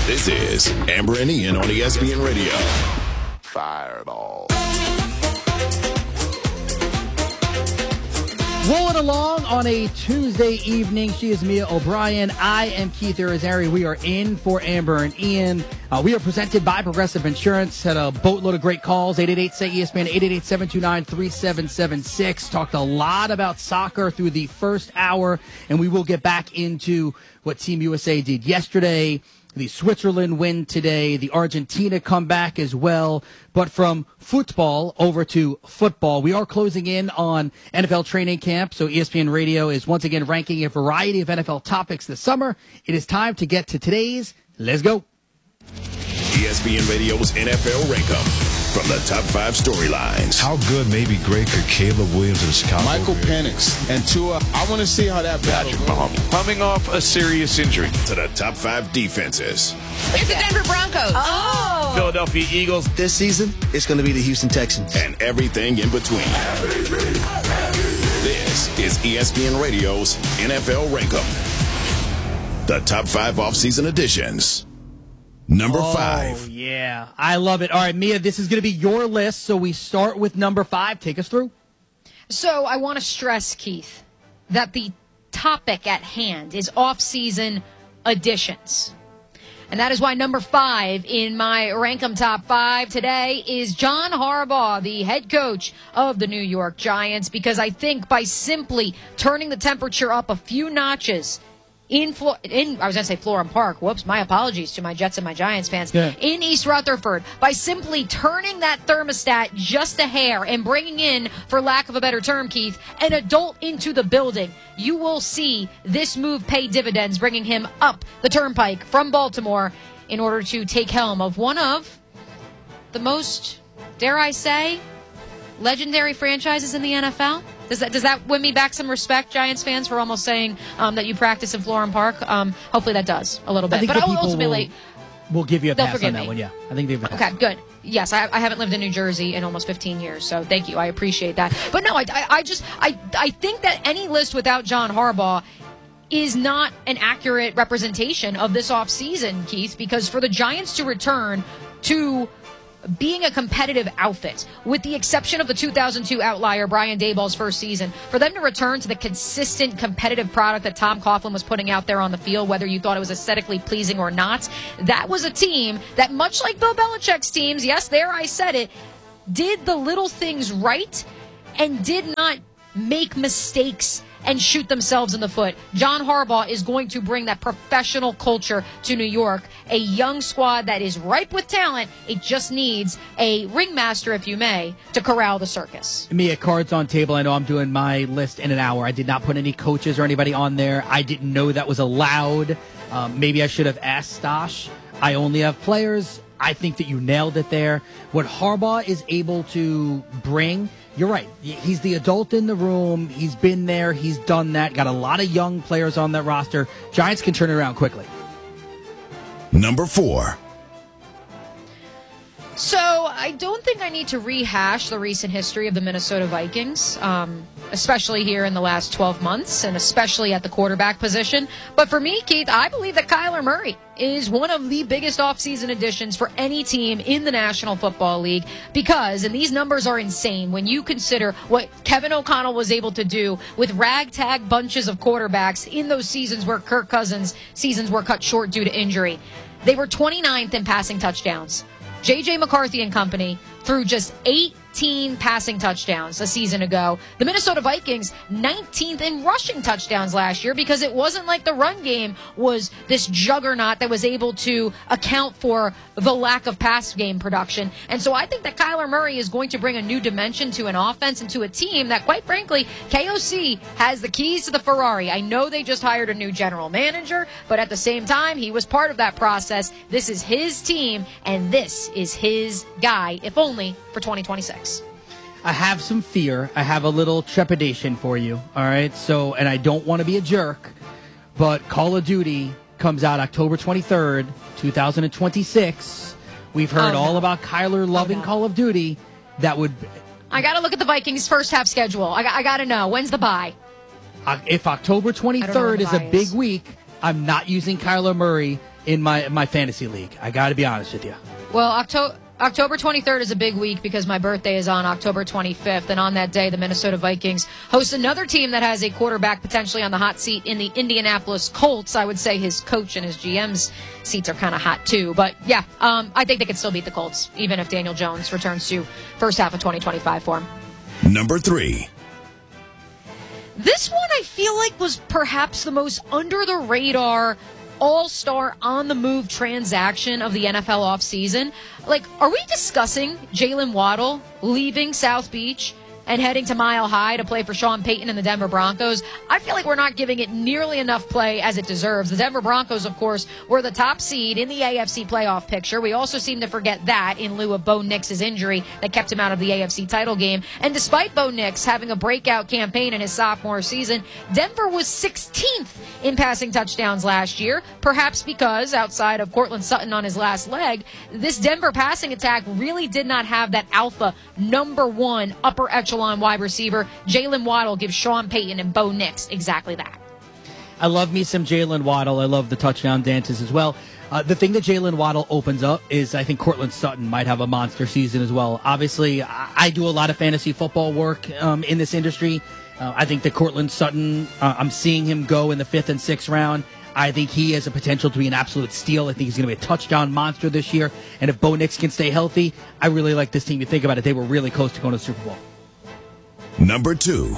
This is Amber and Ian on ESPN Radio. Fireball. Rolling along on a Tuesday evening. She is Mia O'Brien. I am Keith Irizarry. We are in for Amber and Ian. We are presented by Progressive Insurance. Had a boatload of great calls. 888-SAY-ESPN, 888-729-3776. Talked a lot about soccer through the first hour, and we will get back into what Team USA did yesterday. The Switzerland win today, the Argentina comeback as well. But from football over to football, we are closing in on NFL training camp. So ESPN Radio is once again ranking a variety of NFL topics this summer. It is time to get to today's. Let's go. ESPN Radio's NFL Rank-Up from the top 5 storylines. How good, maybe great, could Caleb Williams in Chicago Michael Penix and Tua. I want to see how that Patrick Mahomes coming off a serious injury. To the top 5 defenses. It's the Denver Broncos. Oh. Philadelphia Eagles. This season, it's going to be the Houston Texans. And everything in between. This is ESPN Radio's NFL Rank-Up. The top 5 offseason editions. Number 5. Oh, yeah. I love it. All right, Mia, this is going to be your list, so we start with number 5. Take us through. So I want to stress, Keith, that the topic at hand is off-season additions. And that is why number 5 in my Rank 'em Top 5 today is John Harbaugh, the head coach of the New York Giants, because I think by simply turning the temperature up a few notches I was going to say Florham Park. Whoops, my apologies to my Jets and my Giants fans. Yeah. In East Rutherford, by simply turning that thermostat just a hair and bringing in, for lack of a better term, Keith, an adult into the building, you will see this move pay dividends, bringing him up the turnpike from Baltimore in order to take helm of one of the most, dare I say, legendary franchises in the NFL. Does that win me back some respect, Giants fans, for almost saying that you practice in Florham Park? Hopefully that does a little bit. But ultimately, we'll give you a pass on that one. Yeah, I think they've. Okay, good. Yes, I haven't lived in New Jersey in almost 15 years, so thank you. I appreciate that. But no, I think that any list without John Harbaugh is not an accurate representation of this offseason, Keith, because for the Giants to return to being a competitive outfit, with the exception of the 2002 outlier, Brian Daboll's first season, for them to return to the consistent competitive product that Tom Coughlin was putting out there on the field, whether you thought it was aesthetically pleasing or not, that was a team that, much like Bill Belichick's teams, yes, there I said it, did the little things right and did not make mistakes and shoot themselves in the foot. John Harbaugh is going to bring that professional culture to New York, a young squad that is ripe with talent. It just needs a ringmaster, if you may, to corral the circus. Mia, cards on table. I know I'm doing my list in an hour. I did not put any coaches or anybody on there. I didn't know that was allowed. Maybe I should have asked Stosh. I only have players. I think that you nailed it there. What Harbaugh is able to bring, you're right. He's the adult in the room. He's been there. He's done that. Got a lot of young players on that roster. Giants can turn it around quickly. Number 4. So I don't think I need to rehash the recent history of the Minnesota Vikings, especially here in the last 12 months, and especially at the quarterback position. But for me, Keith, I believe that Kyler Murray is one of the biggest offseason additions for any team in the National Football League because, and these numbers are insane, when you consider what Kevin O'Connell was able to do with ragtag bunches of quarterbacks in those seasons where Kirk Cousins' seasons were cut short due to injury. They were 29th in passing touchdowns. J.J. McCarthy and company threw just 18 passing touchdowns a season ago. The Minnesota Vikings, 19th in rushing touchdowns last year because it wasn't like the run game was this juggernaut that was able to account for the lack of pass game production. And so I think that Kyler Murray is going to bring a new dimension to an offense and to a team that, quite frankly, KOC has the keys to the Ferrari. I know they just hired a new general manager, but at the same time, he was part of that process. This is his team, and this is his guy, if only for 2026. I have some fear. I have a little trepidation for you. All right. So, and I don't want to be a jerk, but Call of Duty comes out October 23rd, 2026. We've heard all about Kyler loving Call of Duty. That would. I got to look at the Vikings' first half schedule. I got to know. When's the bye? If October 23rd is a big week, I'm not using Kyler Murray in my fantasy league. I got to be honest with you. Well, October 23rd is a big week because my birthday is on October 25th, and on that day, the Minnesota Vikings host another team that has a quarterback potentially on the hot seat in the Indianapolis Colts. I would say his coach and his GM's seats are kind of hot too, but yeah, I think they could still beat the Colts, even if Daniel Jones returns to first half of 2025 for him. Number 3. This one I feel like was perhaps the most under-the-radar all-star on-the-move transaction of the NFL offseason. Like, are we discussing Jalen Waddle leaving South Beach and heading to Mile High to play for Sean Payton and the Denver Broncos? I feel like we're not giving it nearly enough play as it deserves. The Denver Broncos, of course, were the top seed in the AFC playoff picture. We also seem to forget that in lieu of Bo Nix's injury that kept him out of the AFC title game. And despite Bo Nix having a breakout campaign in his sophomore season, Denver was 16th in passing touchdowns last year, perhaps because, outside of Cortland Sutton on his last leg, this Denver passing attack really did not have that alpha number one upper echelon wide receiver. Jalen Waddle gives Sean Payton and Bo Nix exactly that. I love me some Jalen Waddle. I love the touchdown dances as well. The thing that Jalen Waddle opens up is I think Cortland Sutton might have a monster season as well. Obviously, I do a lot of fantasy football work in this industry. I think that Cortland Sutton, I'm seeing him go in the 5th and 6th round. I think he has a potential to be an absolute steal. I think he's going to be a touchdown monster this year. And if Bo Nix can stay healthy, I really like this team. You think about it, they were really close to going to the Super Bowl. Number 2.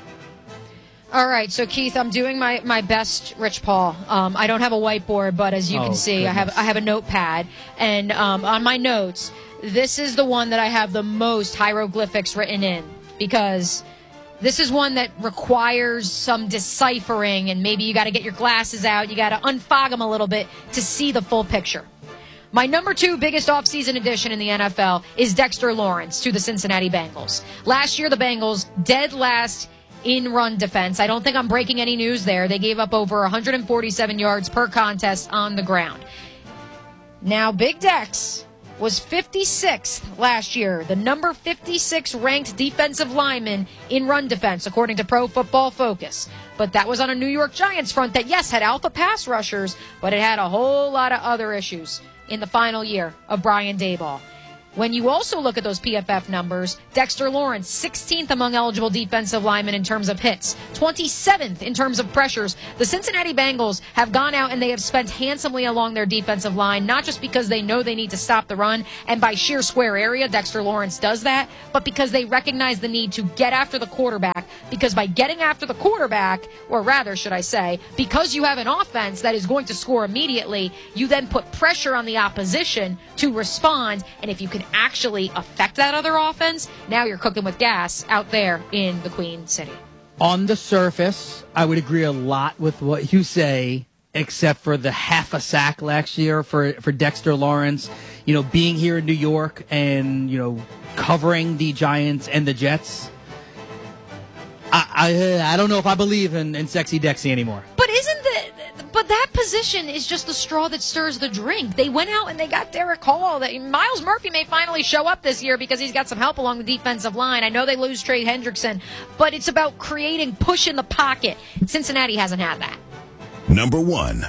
All right, so Keith, I'm doing my best Rich Paul. I don't have a whiteboard, but as you can see, goodness. I have a notepad. And on my notes, this is the one that I have the most hieroglyphics written in, because this is one that requires some deciphering, and maybe you got to get your glasses out. You got to unfog them a little bit to see the full picture. My number 2 biggest offseason addition in the NFL is Dexter Lawrence to the Cincinnati Bengals. Last year, the Bengals dead last in run defense. I don't think I'm breaking any news there. They gave up over 147 yards per contest on the ground. Now, Big Dex was 56th last year, the number 56 ranked defensive lineman in run defense, according to Pro Football Focus. But that was on a New York Giants front that, yes, had alpha pass rushers, but it had a whole lot of other issues in the final year of Brian Daboll. When you also look at those PFF numbers, Dexter Lawrence, 16th among eligible defensive linemen in terms of hits, 27th in terms of pressures. The Cincinnati Bengals have gone out and they have spent handsomely along their defensive line, not just because they know they need to stop the run, and by sheer square area, Dexter Lawrence does that, but because they recognize the need to get after the quarterback, because by getting after the quarterback, or rather, should I say, because you have an offense that is going to score immediately, you then put pressure on the opposition to respond, and if you can actually affect that other offense, now you're cooking with gas out there in the Queen City. On the surface, I would agree a lot with what you say, except for the half a sack last year for Dexter Lawrence. You know, being here in New York and, you know, covering the Giants and the Jets, I don't know if I believe in Sexy Dexy anymore. But that position is just the straw that stirs the drink. They went out and they got Derek Hall. Miles Murphy may finally show up this year because he's got some help along the defensive line. I know they lose Trey Hendrickson, but it's about creating push in the pocket. Cincinnati hasn't had that. Number 1.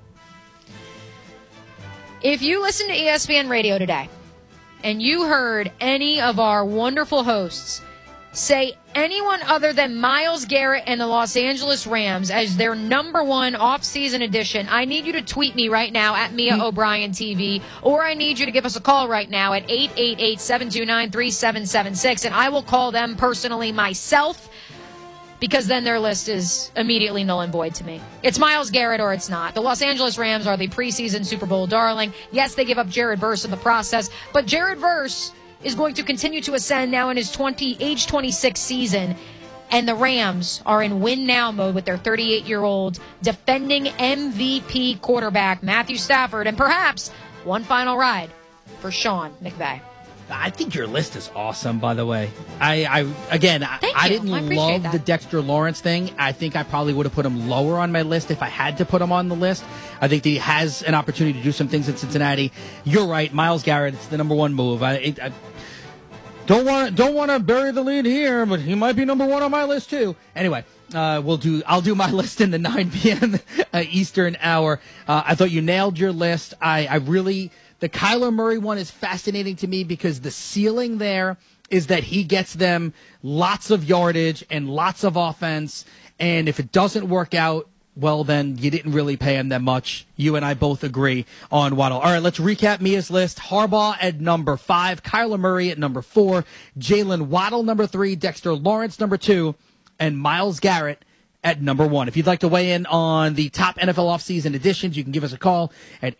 If you listen to ESPN Radio today and you heard any of our wonderful hosts say anyone other than Myles Garrett and the Los Angeles Rams as their number 1 offseason addition, I need you to tweet me right now at Mia O'Brien TV, or I need you to give us a call right now at 888-729-3776, and I will call them personally myself, because then their list is immediately null and void to me. It's Myles Garrett or it's not. The Los Angeles Rams are the preseason Super Bowl darling. Yes, they give up Jared Verse in the process, but Jared Verse is going to continue to ascend now in his age 26 season, and the Rams are in win-now mode with their 38-year-old defending MVP quarterback Matthew Stafford, and perhaps one final ride for Sean McVay. I think your list is awesome, by the way. I didn't love the Dexter Lawrence thing. I think I probably would have put him lower on my list if I had to put him on the list. I think that he has an opportunity to do some things in Cincinnati. You're right, Myles Garrett, it's the number 1 move. I don't want to bury the lead here, but he might be number 1 on my list too. Anyway, I'll do my list in the 9 p.m. Eastern hour. I thought you nailed your list. The Kyler Murray one is fascinating to me because the ceiling there is that he gets them lots of yardage and lots of offense. And if it doesn't work out, well, then you didn't really pay him that much. You and I both agree on Waddle. All right, let's recap Mia's list. Harbaugh at number 5, Kyler Murray at number 4, Jalen Waddle number 3, Dexter Lawrence number 2, and Myles Garrett at number 1. If you'd like to weigh in on the top NFL offseason editions, you can give us a call at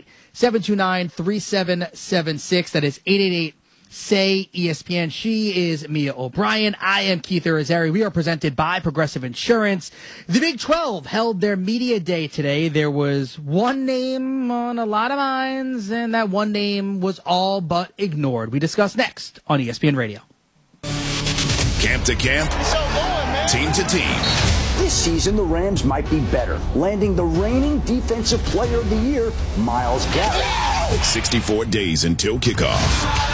888-729-3776. That is 888 Say ESPN. She is Mia O'Brien. I am Keith Irizarry. We are presented by Progressive Insurance. The Big 12 held their media day today. There was one name on a lot of minds, and that one name was all but ignored. We discuss next on ESPN Radio. Camp to camp, team to team. This season, the Rams might be better, landing the reigning Defensive Player of the Year, Myles Garrett. 64 days until kickoff.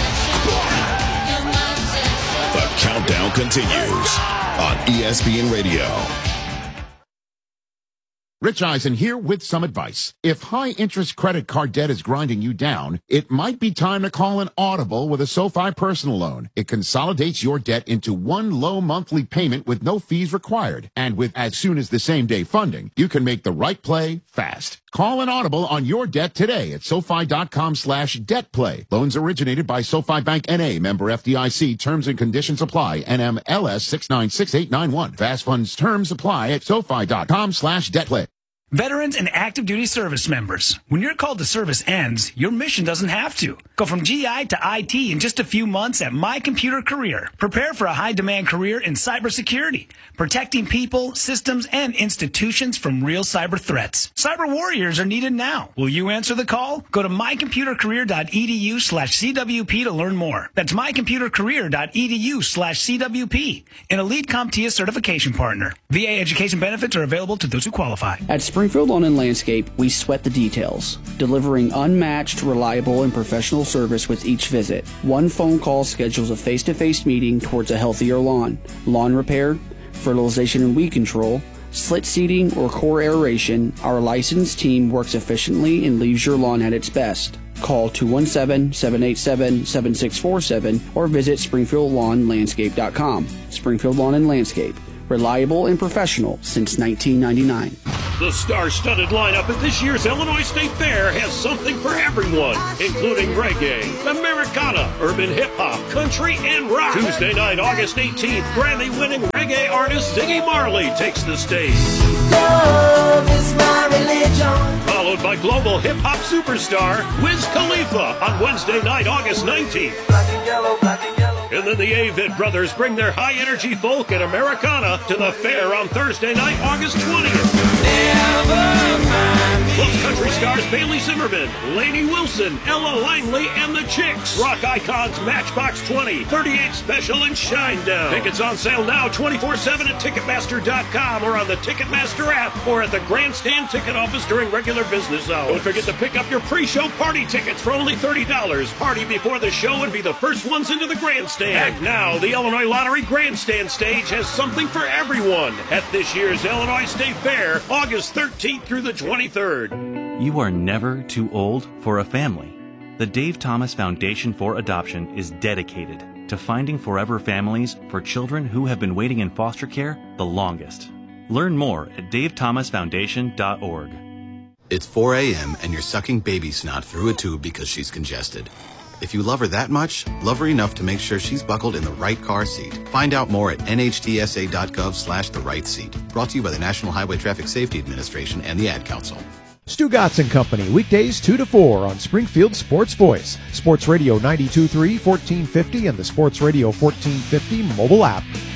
The countdown continues on ESPN Radio. Rich Eisen here with some advice. If high-interest credit card debt is grinding you down, it might be time to call an Audible with a SoFi personal loan. It consolidates your debt into one low monthly payment with no fees required. And with as soon as the same-day funding, you can make the right play fast. Call an Audible on your debt today at SoFi.com/debtplay. Loans originated by SoFi Bank N.A., member FDIC. Terms and conditions apply. NMLS 696891. Fast funds terms apply at SoFi.com/debtplay. Veterans and active duty service members, when your call to service ends, your mission doesn't have to. Go from GI to IT in just a few months at My Computer Career. Prepare for a high-demand career in cybersecurity, protecting people, systems, and institutions from real cyber threats. Cyber warriors are needed now. Will you answer the call? Go to mycomputercareer.edu/CWP to learn more. That's mycomputercareer.edu/CWP, an elite CompTIA certification partner. VA education benefits are available to those who qualify. At Springfield Lawn and Landscape, we sweat the details, delivering unmatched, reliable, and professional service with each visit. One phone call schedules a face-to-face meeting towards a healthier lawn. Lawn repair, fertilization and weed control, slit seeding, or core aeration, our licensed team works efficiently and leaves your lawn at its best. Call 217-787-7647 or visit SpringfieldLawnLandscape.com. Springfield Lawn and Landscape, reliable and professional since 1999. The star-studded lineup at this year's Illinois State Fair has something for everyone, including reggae, Americana, urban hip-hop, country, and rock. Tuesday night, August 18th, Grammy-winning reggae artist Ziggy Marley takes the stage. Love is my religion. Followed by global hip-hop superstar Wiz Khalifa on Wednesday night, August 19th. Black and yellow, black and yellow. And then the Avid Brothers bring their high-energy folk and Americana to the fair on Thursday night, August 20th. Plus country stars Bailey Zimmerman, Lainey Wilson, Ella Langley, and the Chicks. Rock icons Matchbox 20, 38 Special, and Shinedown. Tickets on sale now 24/7 at Ticketmaster.com or on the Ticketmaster app or at the Grandstand ticket office during regular business hours. Don't forget to pick up your pre-show party tickets for only $30. Party before the show and be the first ones into the Grandstand. And now, the Illinois Lottery Grandstand stage has something for everyone at this year's Illinois State Fair, August 13th through the 23rd. You are never too old for a family. The Dave Thomas Foundation for Adoption is dedicated to finding forever families for children who have been waiting in foster care the longest. Learn more at davethomasfoundation.org. It's 4 a.m. and you're sucking baby snot through a tube because she's congested. If you love her that much, love her enough to make sure she's buckled in the right car seat. Find out more at nhtsa.gov/the right seat. Brought to you by the National Highway Traffic Safety Administration and the Ad Council. Stu Gatz & Company, weekdays 2 to 4 on Springfield Sports Voice, Sports Radio 92.3, 1450, and the Sports Radio 1450 mobile app.